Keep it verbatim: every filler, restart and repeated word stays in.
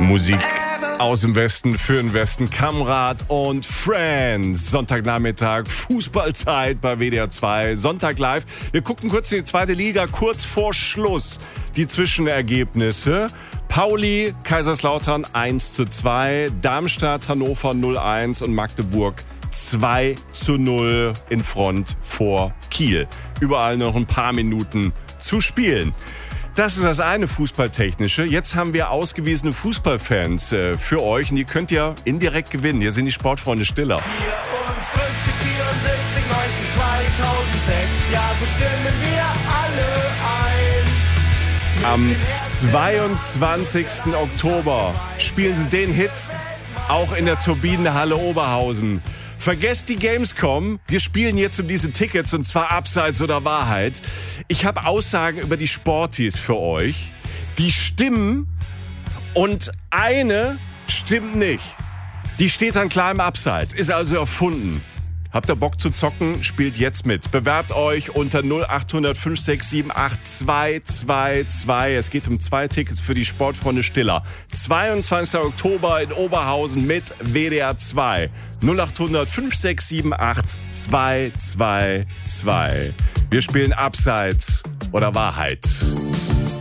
Musik aus dem Westen, für den Westen, Kamerad und Friends. Sonntagnachmittag, Fußballzeit bei W D R zwei, Sonntag live. Wir gucken kurz in die zweite Liga, kurz vor Schluss. Die Zwischenergebnisse. Pauli, Kaiserslautern eins zu zwei, Darmstadt, Hannover null eins und Magdeburg zwei zu null in Front vor Kiel. Überall noch ein paar Minuten zu spielen. Das ist das eine Fußballtechnische. Jetzt haben wir ausgewiesene Fußballfans äh, für euch und die könnt ihr indirekt gewinnen. Hier sind die Sportfreunde Stiller. vierundfünfzig, vierundsiebzig, neunzig, zweitausendsechs, ja, so stimmen wir alle ein. Am zweiundzwanzigsten Oktober spielen sie den Hit auch in der Turbinenhalle Oberhausen. Vergesst die Gamescom, wir spielen jetzt um diese Tickets und zwar Abseits oder Wahrheit. Ich habe Aussagen über die Sporties für euch, die stimmen und eine stimmt nicht. Die steht dann klar im Abseits, ist also erfunden. Habt ihr Bock zu zocken? Spielt jetzt mit. Bewerbt euch unter null acht hundert fünf sechs sieben acht zwei zwei zwei. Es geht um zwei Tickets für die Sportfreunde Stiller. zweiundzwanzigsten Oktober in Oberhausen mit W D R zwei. null acht hundert fünf sechs sieben acht zwei zwei zwei. Wir spielen Abseits oder Wahrheit.